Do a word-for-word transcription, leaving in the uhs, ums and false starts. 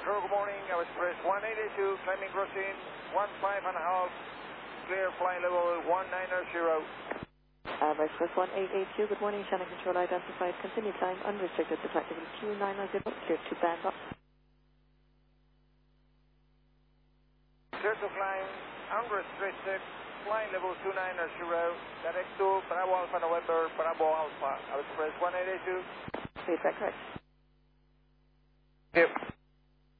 Control, good morning. I was press one eighty-two, climbing crossing, one five and a half, clear flight level one nine zero. Uh, Vice Press one eight eight two, good morning. Shannon Control identified. Continue climb unrestricted to taxiway Q nine zero, clear to band up. Clear to climb, unrestricted, flight level two nine zero, direct to Bravo Alpha November, Bravo Alpha. I was press one eight eight two. Is that correct? Yep.